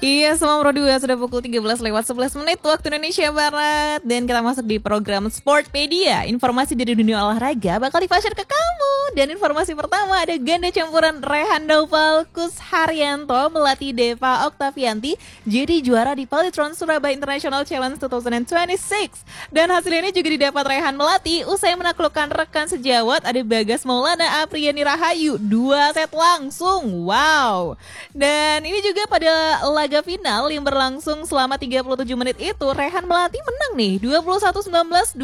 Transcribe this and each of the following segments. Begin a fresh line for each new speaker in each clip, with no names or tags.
Iya, semua Pro 2 sudah pukul 13 lewat 11 menit waktu Indonesia Barat. Dan kita masuk di program Sportpedia. Informasi dari dunia olahraga bakal di-share ke kamu. Dan informasi pertama ada ganda campuran Rehan Naufal Kus Haryanto melatih Deva Oktavianti jadi juara di Polytron Surabaya International Challenge 2026. Dan hasilnya juga didapat Rehan melatih usai menaklukkan rekan sejawat ada Bagas Maulana Apriyani Rahayu 2 set langsung. Wow. Dan ini juga pada laga final yang berlangsung selama 37 menit itu Rehan Melati menang nih 21-19,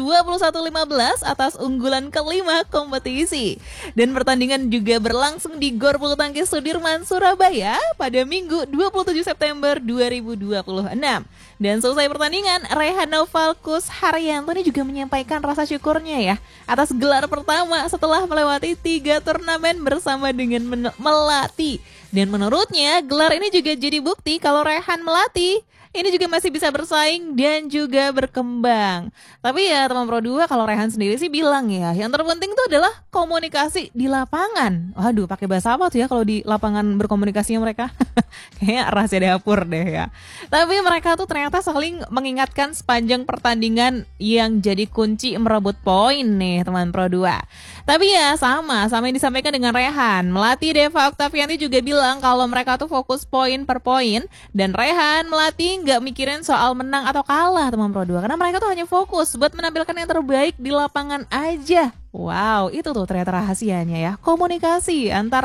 21-15 atas unggulan kelima kompetisi. Dan pertandingan juga berlangsung di Gor Bulu Tangkis Sudirman, Surabaya pada Minggu 27 September 2026. Dan selesai pertandingan, Rehan Naufal Kus Haryanto ini juga menyampaikan rasa syukurnya ya atas gelar pertama setelah melewati 3 turnamen bersama dengan Melati. Dan menurutnya gelar ini juga jadi bukti kalau Rehan Melati ini juga masih bisa bersaing dan juga berkembang. Tapi ya teman Pro 2 kalau Rehan sendiri sih bilang ya, yang terpenting itu adalah komunikasi di lapangan. Waduh, pakai bahasa apa tuh ya kalau di lapangan berkomunikasinya mereka? Kayaknya rahasia dapur deh ya. Tapi mereka tuh ternyata saling mengingatkan sepanjang pertandingan yang jadi kunci merebut poin nih teman Pro 2. Tapi ya sama yang disampaikan dengan Rehan. Melati Deva Oktavianti juga bilang kalau mereka tuh fokus poin per poin. Dan Rehan Melati nggak mikirin soal menang atau kalah teman Pro 2. Karena mereka tuh hanya fokus buat menampilkan yang terbaik di lapangan aja. Wow, itu tuh ternyata rahasianya ya. Komunikasi antar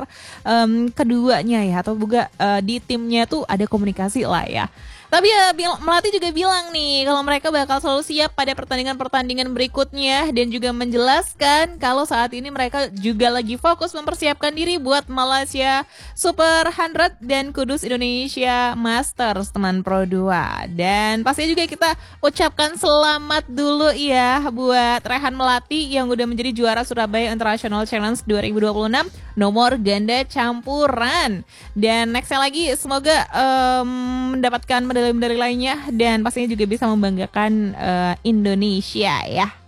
keduanya ya. Atau juga di timnya tuh ada komunikasi lah ya. Tapi ya Melati juga bilang nih kalau mereka bakal selalu siap pada pertandingan-pertandingan berikutnya dan juga menjelaskan kalau saat ini mereka juga lagi fokus mempersiapkan diri buat Malaysia Super 100 dan Kudus Indonesia Masters teman Pro 2. Dan pastinya juga kita ucapkan selamat dulu ya buat Rehan Melati yang udah menjadi juara Surabaya International Challenge 2026 nomor ganda campuran. Dan nextnya lagi semoga mendapatkan medali-medali lainnya dan pastinya juga bisa membanggakan Indonesia ya.